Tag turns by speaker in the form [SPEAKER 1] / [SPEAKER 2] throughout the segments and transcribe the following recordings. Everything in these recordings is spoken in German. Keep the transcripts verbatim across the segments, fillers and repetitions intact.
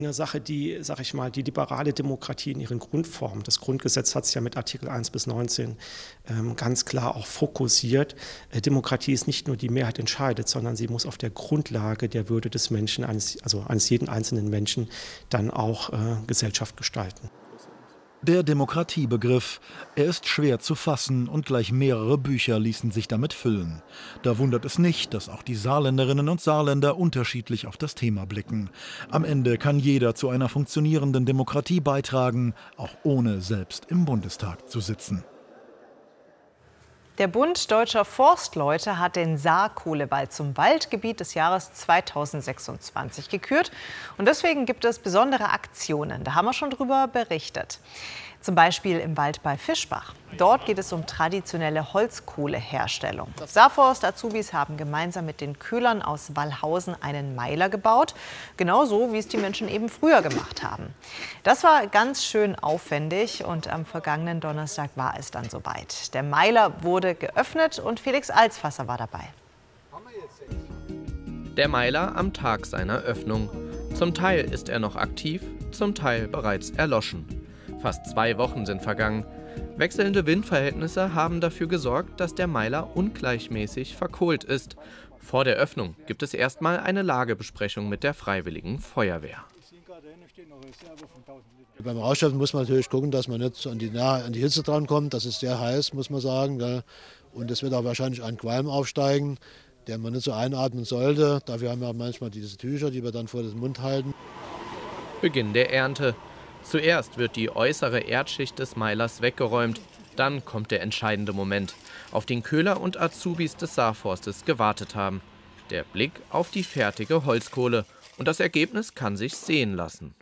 [SPEAKER 1] Eine Sache, die, sag ich mal, die liberale Demokratie in ihren Grundformen, das Grundgesetz hat es ja mit Artikel eins bis neunzehn ähm, ganz klar auch fokussiert. Äh, Demokratie ist nicht nur die Mehrheit entscheidet, sondern sie muss auf der Grundlage der Würde des Menschen, eines, also eines jeden einzelnen Menschen, dann auch äh, Gesellschaft gestalten.
[SPEAKER 2] Der Demokratiebegriff, er ist schwer zu fassen und gleich mehrere Bücher ließen sich damit füllen. Da wundert es nicht, dass auch die Saarländerinnen und Saarländer unterschiedlich auf das Thema blicken. Am Ende kann jeder zu einer funktionierenden Demokratie beitragen, auch ohne selbst im Bundestag zu sitzen.
[SPEAKER 3] Der Bund Deutscher Forstleute hat den Saarkohlewald zum Waldgebiet des Jahres zweitausendsechsundzwanzig gekürt. Und deswegen gibt es besondere Aktionen. Da haben wir schon drüber berichtet. Zum Beispiel im Wald bei Fischbach. Dort geht es um traditionelle Holzkohleherstellung. Saarforst-Azubis haben gemeinsam mit den Köhlern aus Wallhausen einen Meiler gebaut. Genauso, wie es die Menschen eben früher gemacht haben. Das war ganz schön aufwendig und am vergangenen Donnerstag war es dann soweit. Der Meiler wurde geöffnet und Felix Alsfasser war dabei.
[SPEAKER 4] Der Meiler am Tag seiner Öffnung. Zum Teil ist er noch aktiv, zum Teil bereits erloschen. Fast zwei Wochen sind vergangen. Wechselnde Windverhältnisse haben dafür gesorgt, dass der Meiler ungleichmäßig verkohlt ist. Vor der Öffnung gibt es erstmal eine Lagebesprechung mit der Freiwilligen Feuerwehr.
[SPEAKER 5] Beim Rausschaffen muss man natürlich gucken, dass man nicht an die, an die Hitze dran kommt. Das ist sehr heiß, muss man sagen. Und es wird auch wahrscheinlich ein Qualm aufsteigen, den man nicht so einatmen sollte. Dafür haben wir manchmal diese Tücher, die wir dann vor den Mund halten.
[SPEAKER 4] Beginn der Ernte. Zuerst wird die äußere Erdschicht des Meilers weggeräumt. Dann kommt der entscheidende Moment, auf den Köhler und Azubis des Saarforstes gewartet haben. Der Blick auf die fertige Holzkohle. Und das Ergebnis kann sich sehen lassen.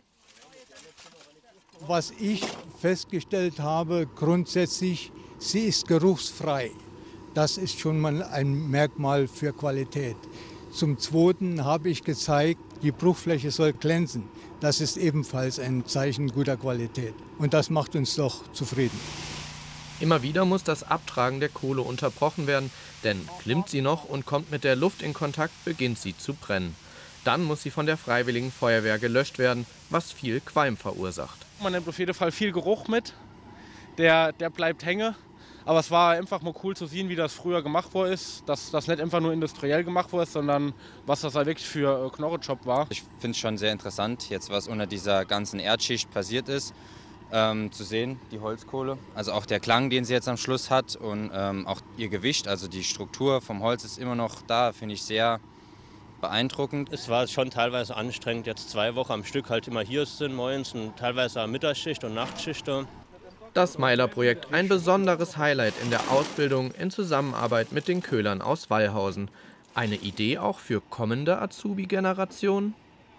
[SPEAKER 6] Was ich festgestellt habe, grundsätzlich, sie ist geruchsfrei. Das ist schon mal ein Merkmal für Qualität. Zum Zweiten habe ich gezeigt, die Bruchfläche soll glänzen. Das ist ebenfalls ein Zeichen guter Qualität. Und das macht uns doch zufrieden.
[SPEAKER 4] Immer wieder muss das Abtragen der Kohle unterbrochen werden, denn klimmt sie noch und kommt mit der Luft in Kontakt, beginnt sie zu brennen. Dann muss sie von der Freiwilligen Feuerwehr gelöscht werden, was viel Qualm verursacht.
[SPEAKER 7] Man nimmt auf jeden Fall viel Geruch mit, der, der bleibt hängen. Aber es war einfach mal cool zu sehen, wie das früher gemacht worden ist. Dass das nicht einfach nur industriell gemacht worden ist, sondern was das halt wirklich für äh, Knochenjob war.
[SPEAKER 8] Ich finde es schon sehr interessant, jetzt was unter dieser ganzen Erdschicht passiert ist, ähm, zu sehen, die Holzkohle. Also auch der Klang, den sie jetzt am Schluss hat und ähm, auch ihr Gewicht, also die Struktur vom Holz ist immer noch da, finde ich sehr beeindruckend.
[SPEAKER 9] Es war schon teilweise anstrengend, jetzt zwei Wochen am Stück halt immer hier sind, morgens und teilweise am Mittagsschicht und Nachtschicht.
[SPEAKER 4] Das Meiler-Projekt ein besonderes Highlight in der Ausbildung in Zusammenarbeit mit den Köhlern aus Wallhausen. Eine Idee auch für kommende Azubi-Generationen?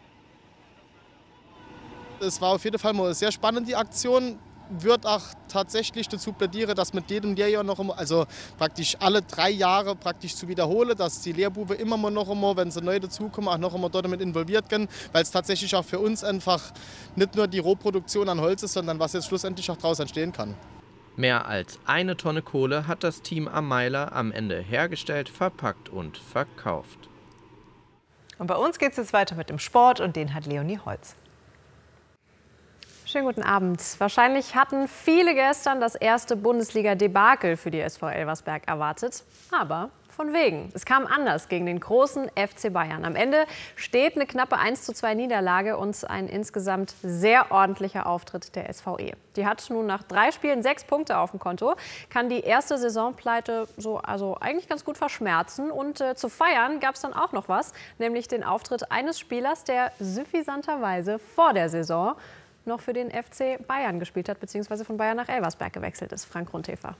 [SPEAKER 10] Es war auf jeden Fall mal sehr spannend, die Aktion. Wird auch tatsächlich dazu plädieren, dass mit jedem Lehrjahr noch immer, also praktisch alle drei Jahre praktisch zu wiederholen, dass die Lehrbuben immer mal noch immer, wenn sie neu dazukommen, auch noch immer dort damit involviert werden, weil es tatsächlich auch für uns einfach nicht nur die Rohproduktion an Holz ist, sondern was jetzt schlussendlich auch daraus entstehen kann.
[SPEAKER 4] Mehr als eine Tonne Kohle hat das Team am Meiler am Ende hergestellt, verpackt und verkauft.
[SPEAKER 3] Und bei uns geht es jetzt weiter mit dem Sport und den hat Leonie Holz.
[SPEAKER 11] Schönen guten Abend. Wahrscheinlich hatten viele gestern das erste Bundesliga-Debakel für die S V Elversberg erwartet. Aber von wegen. Es kam anders gegen den großen F C Bayern. Am Ende steht eine knappe eins zu zwei Niederlage und ein insgesamt sehr ordentlicher Auftritt der S V E. Die hat nun nach drei Spielen sechs Punkte auf dem Konto, kann die erste Saisonpleite so also eigentlich ganz gut verschmerzen. Und äh, zu feiern gab es dann auch noch was, nämlich den Auftritt eines Spielers, der suffisanterweise vor der Saison noch für den F C Bayern gespielt hat, beziehungsweise von Bayern nach Elversberg gewechselt ist. Frank Rundhofer.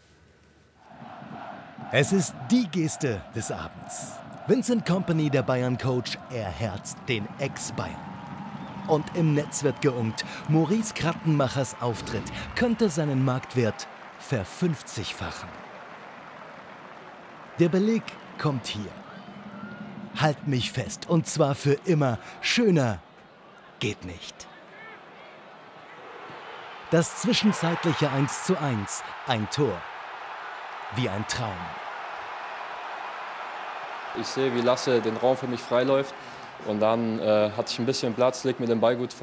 [SPEAKER 12] Es ist die Geste des Abends. Vincent Kompany, der Bayern-Coach, erherzt den Ex-Bayern. Und im Netz wird geunkt, Maurice Krattenmachers Auftritt könnte seinen Marktwert verfünfzigfachen. Der Beleg kommt hier. Halt mich fest, und zwar für immer. Schöner geht nicht. Das zwischenzeitliche eins zu eins, ein Tor. Wie ein Traum.
[SPEAKER 13] Ich sehe, wie Lasse den Raum für mich freiläuft. Und dann äh, hatte ich ein bisschen Platz, leg mir den Ball gut vor.